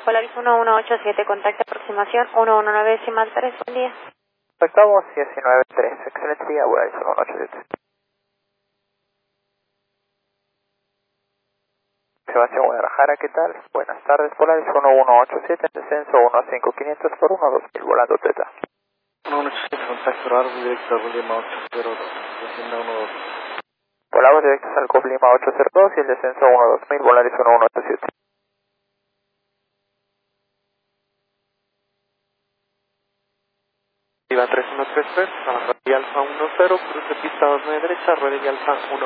Polaris 1187, contacto aproximación 119.3, buen día. Estamos 19.3, excelente día, Polaris 1187. Sebastián Guadalajara, ¿qué tal? Buenas tardes, Polaris 1187, descenso 15500 por 12000, volando Teta. 117, contacto raro directo al Lima 802, descienda 12. Volamos directos al COP Lima 802 y el descenso 12000, Polaris 1187. Iba 3133, bajando y alfa 10, cruce pista 29 derecha, rueda y alfa 11.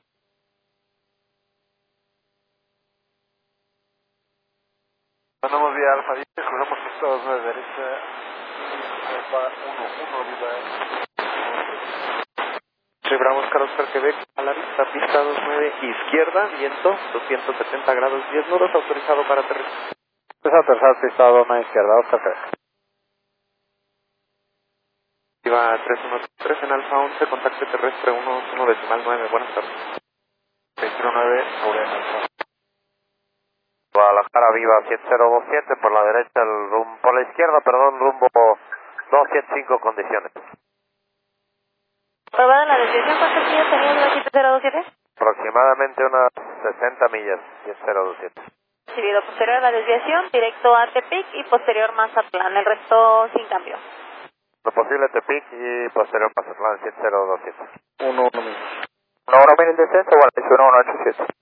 Ganamos vía alfa 10, cruzamos pista 29 derecha, alfa 11, viva. Soy Bravo Oscar Oscar Quebec, a la vista, pista 29 izquierda, viento 270 grados 10 nudos, autorizado para aterrizar. Es aterrizar pista 29 izquierda, Oscar Quebec. Iba 3133 en alfa 11, contacto terrestre 1.9, buenas tardes. 219, sobre alfa. Guadalajara Viva 7027, por la derecha, por la izquierda, perdón, rumbo 275, condiciones. ¿Probada la desviación? ¿Cuántos millas tenía el 7027? Aproximadamente unas 60 millas, 7027. Recibido posterior a la desviación, directo a Tepic y posterior Mazatlán, el resto sin cambio. Lo posible Tepic y posterior Mazatlán 7027. 1-1 1-1 el descenso, Polaris 1187.